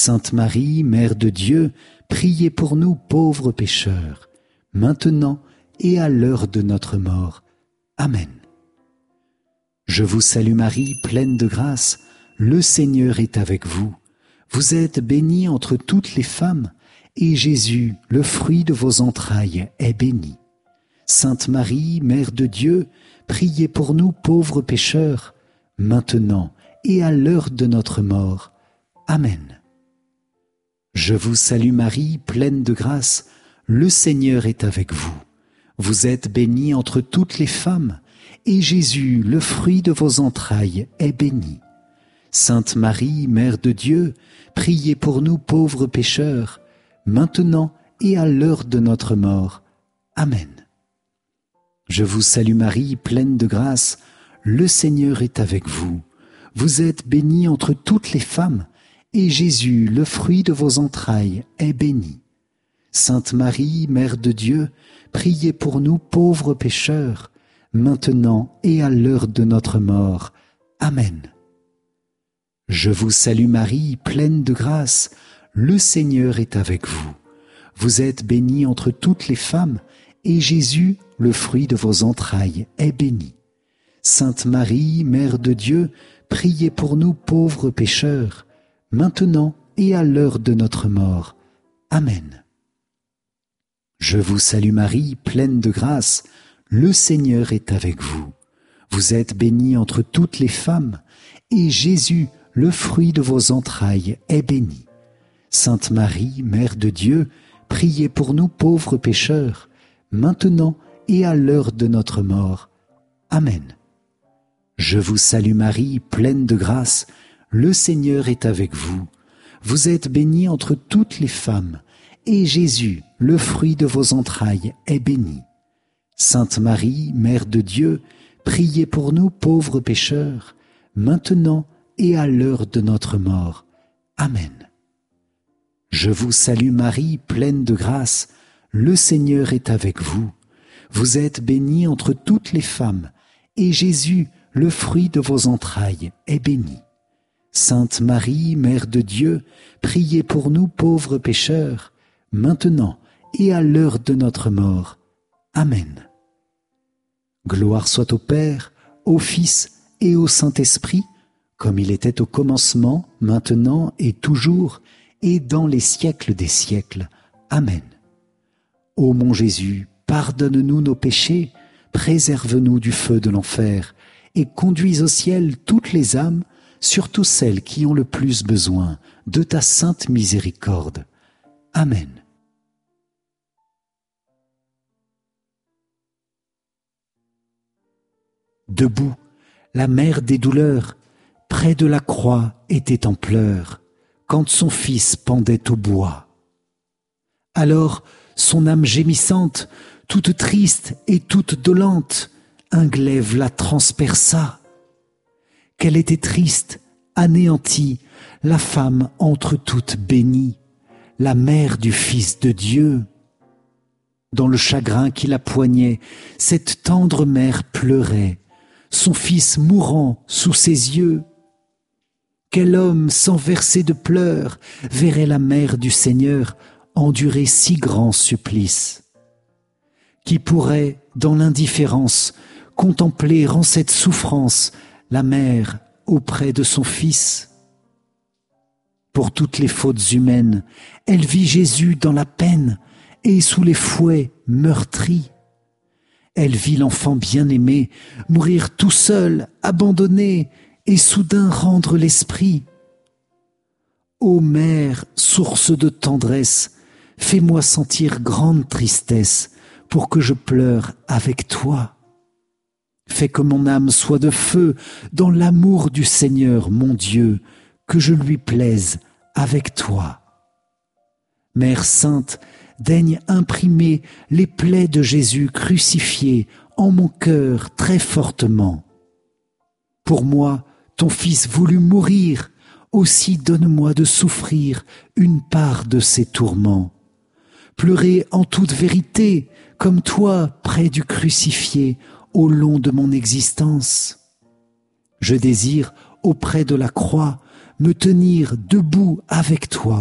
Sainte Marie, Mère de Dieu, priez pour nous pauvres pécheurs, maintenant et à l'heure de notre mort. Amen. Je vous salue Marie, pleine de grâce, le Seigneur est avec vous. Vous êtes bénie entre toutes les femmes, et Jésus, le fruit de vos entrailles, est béni. Sainte Marie, Mère de Dieu, priez pour nous pauvres pécheurs, maintenant et à l'heure de notre mort. Amen. Je vous salue Marie, pleine de grâce, le Seigneur est avec vous. Vous êtes bénie entre toutes les femmes, et Jésus, le fruit de vos entrailles, est béni. Sainte Marie, Mère de Dieu, priez pour nous pauvres pécheurs, maintenant et à l'heure de notre mort. Amen. Je vous salue Marie, pleine de grâce, le Seigneur est avec vous. Vous êtes bénie entre toutes les femmes, et Jésus, le fruit de vos entrailles, est béni. Sainte Marie, Mère de Dieu, priez pour nous pauvres pécheurs, maintenant et à l'heure de notre mort. Amen. Je vous salue Marie, pleine de grâce, le Seigneur est avec vous. Vous êtes bénie entre toutes les femmes, et Jésus, le fruit de vos entrailles, est béni. Sainte Marie, Mère de Dieu, priez pour nous pauvres pécheurs, maintenant et à l'heure de notre mort. Amen. Je vous salue Marie, pleine de grâce, le Seigneur est avec vous. Vous êtes bénie entre toutes les femmes, et Jésus, le fruit de vos entrailles, est béni. Sainte Marie, Mère de Dieu, priez pour nous pauvres pécheurs, maintenant et à l'heure de notre mort. Amen. Je vous salue Marie, pleine de grâce, le Seigneur est avec vous. Vous êtes bénie entre toutes les femmes, et Jésus, le fruit de vos entrailles, est béni. Sainte Marie, Mère de Dieu, priez pour nous pauvres pécheurs, maintenant et à l'heure de notre mort. Amen. Je vous salue Marie, pleine de grâce, le Seigneur est avec vous. Vous êtes bénie entre toutes les femmes, et Jésus, le fruit de vos entrailles, est béni. Sainte Marie, Mère de Dieu, priez pour nous pauvres pécheurs, maintenant et à l'heure de notre mort. Amen. Gloire soit au Père, au Fils et au Saint-Esprit, comme il était au commencement, maintenant et toujours, et dans les siècles des siècles. Amen. Ô mon Jésus, pardonne-nous nos péchés, préserve-nous du feu de l'enfer, et conduis au ciel toutes les âmes, surtout celles qui ont le plus besoin de ta sainte miséricorde. Amen. Debout, la mère des douleurs, près de la croix, était en pleurs, quand son fils pendait au bois. Alors, son âme gémissante, toute triste et toute dolente, un glaive la transperça. Qu'elle était triste, anéantie, la femme entre toutes bénie, la mère du Fils de Dieu. Dans le chagrin qui la poignait, cette tendre mère pleurait, son fils mourant sous ses yeux. Quel homme sans verser de pleurs verrait la mère du Seigneur endurer si grand supplice? Qui pourrait, dans l'indifférence, contempler en cette souffrance la mère auprès de son fils? Pour toutes les fautes humaines, elle vit Jésus dans la peine et sous les fouets meurtri. Elle vit l'enfant bien-aimé mourir tout seul, abandonné, et soudain rendre l'esprit. Ô mère, source de tendresse, fais-moi sentir grande tristesse pour que je pleure avec toi. Fais que mon âme soit de feu dans l'amour du Seigneur, mon Dieu, que je lui plaise avec toi. Mère sainte, daigne imprimer les plaies de Jésus crucifié en mon cœur très fortement. Pour moi, ton Fils voulut mourir, aussi donne-moi de souffrir une part de ses tourments. Pleurer en toute vérité, comme toi, près du crucifié, au long de mon existence. Je désire, auprès de la croix, me tenir debout avec toi.